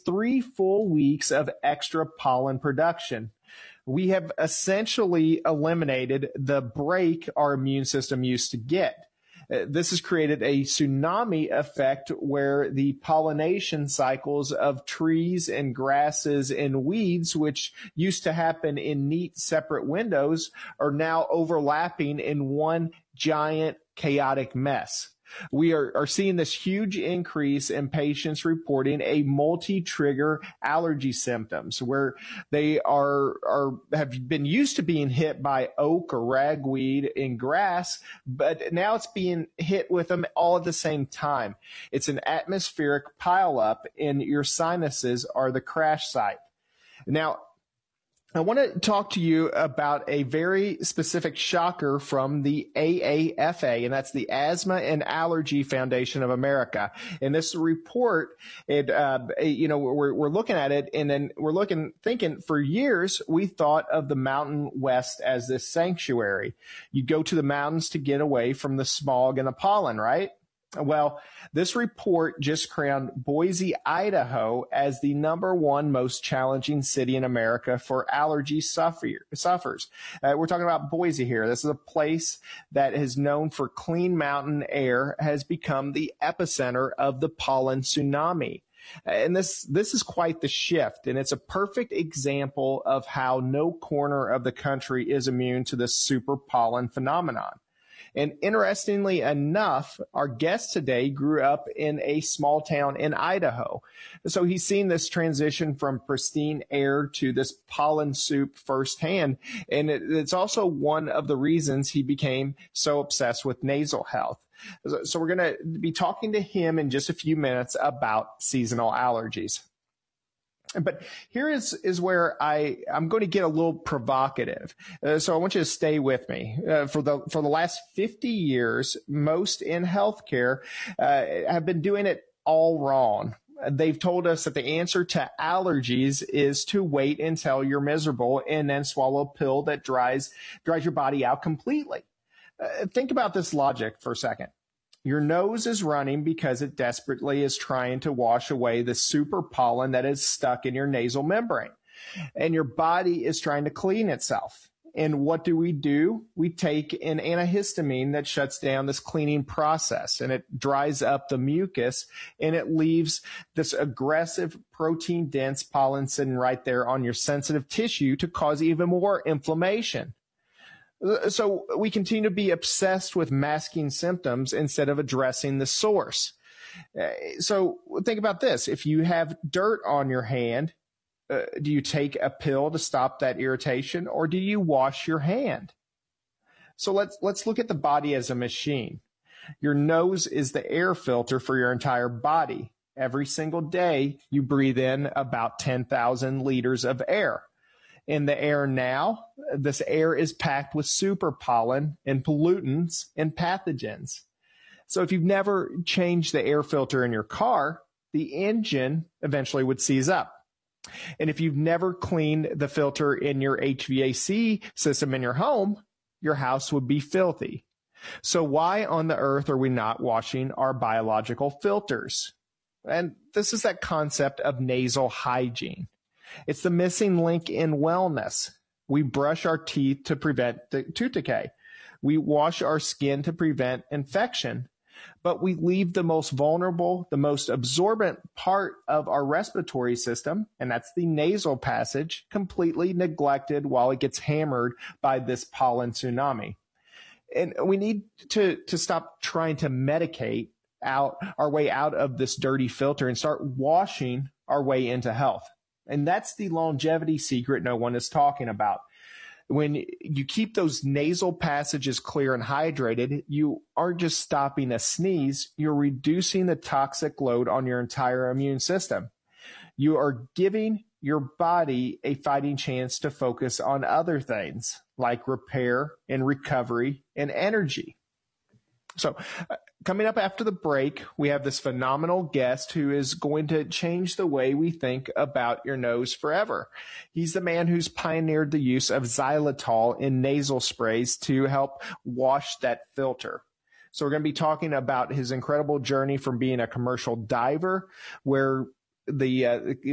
3 full weeks of extra pollen production. We have essentially eliminated the break our immune system used to get. This has created a tsunami effect where the pollination cycles of trees and grasses and weeds, which used to happen in neat separate windows, are now overlapping in one giant chaotic mess. We are seeing this huge increase in patients reporting a multi-trigger allergy symptoms where they have been used to being hit by oak or ragweed and grass, but now it's being hit with them all at the same time. It's an atmospheric pileup, and your sinuses are the crash site. Now, I want to talk to you about a very specific shocker from the AAFA, and that's the Asthma and Allergy Foundation of America. In this report, we're looking at it, and then we're thinking for years, we thought of the Mountain West as this sanctuary. You go to the mountains to get away from the smog and the pollen, right? Well, this report just crowned Boise, Idaho as the #1 most challenging city in America for allergy sufferers. We're talking about Boise here. This is a place that is known for clean mountain air, has become the epicenter of the pollen tsunami. And this is quite the shift, and it's a perfect example of how no corner of the country is immune to this super pollen phenomenon. And interestingly enough, our guest today grew up in a small town in Idaho. So he's seen this transition from pristine air to this pollen soup firsthand. And it's also one of the reasons he became so obsessed with nasal health. So we're going to be talking to him in just a few minutes about seasonal allergies. But here is where I'm going to get a little provocative. So I want you to stay with me. For the last 50 years, most in healthcare have been doing it all wrong. They've told us that the answer to allergies is to wait until you're miserable and then swallow a pill that dries your body out completely. Think about this logic for a second. Your nose is running because it desperately is trying to wash away the super pollen that is stuck in your nasal membrane. And your body is trying to clean itself. And what do? We take an antihistamine that shuts down this cleaning process, and it dries up the mucus, and it leaves this aggressive protein-dense pollen sitting right there on your sensitive tissue to cause even more inflammation. So we continue to be obsessed with masking symptoms instead of addressing the source. So think about this. If you have dirt on your hand, do you take a pill to stop that irritation, or do you wash your hand? So let's look at the body as a machine. Your nose is the air filter for your entire body. Every single day, you breathe in about 10,000 liters of air. In the air now, this air is packed with super pollen and pollutants and pathogens. So if you've never changed the air filter in your car, the engine eventually would seize up. And if you've never cleaned the filter in your HVAC system in your home, your house would be filthy. So why on the earth are we not washing our biological filters? And this is that concept of nasal hygiene. It's the missing link in wellness. We brush our teeth to prevent tooth decay. We wash our skin to prevent infection. But we leave the most vulnerable, the most absorbent part of our respiratory system, and that's the nasal passage, completely neglected while it gets hammered by this pollen tsunami. And we need to stop trying to medicate out our way out of this dirty filter and start washing our way into health. And that's the longevity secret no one is talking about. When you keep those nasal passages clear and hydrated, you aren't just stopping a sneeze, you're reducing the toxic load on your entire immune system. You are giving your body a fighting chance to focus on other things like repair and recovery and energy. So coming up after the break, we have this phenomenal guest who is going to change the way we think about your nose forever. He's the man who's pioneered the use of xylitol in nasal sprays to help wash that filter. So we're going to be talking about his incredible journey from being a commercial diver, where